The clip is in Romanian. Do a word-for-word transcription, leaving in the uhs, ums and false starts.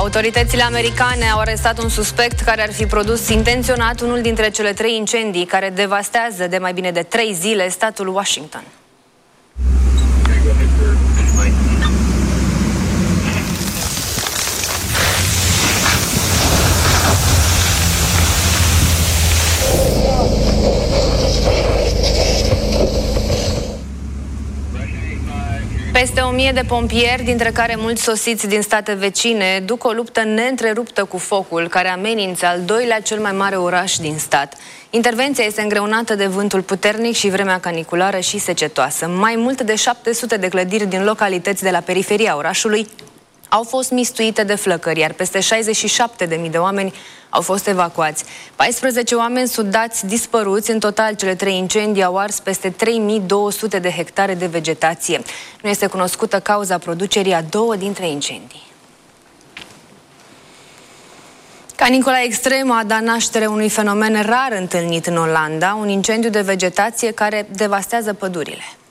Autoritățile americane au arestat un suspect care ar fi produs intenționat unul dintre cele trei incendii care devastează de mai bine de trei zile statul Washington. Peste o mie de pompieri, dintre care mulți sosiți din state vecine, duc o luptă neîntreruptă cu focul, care amenință al doilea cel mai mare oraș din stat. Intervenția este îngreunată de vântul puternic și vremea caniculară și secetoasă. Mai mult de șapte sute de clădiri din localități de la periferia orașului au fost mistuite de flăcări, iar peste șaizeci și șapte de mii de oameni au fost evacuați. paisprezece oameni sunt dați dispăruți. În total, cele trei incendii au ars peste trei mii două sute de hectare de vegetație. Nu este cunoscută cauza producerii a două dintre incendii. Canicula extremă a dat naștere unui fenomen rar întâlnit în Olanda, un incendiu de vegetație care devastează pădurile.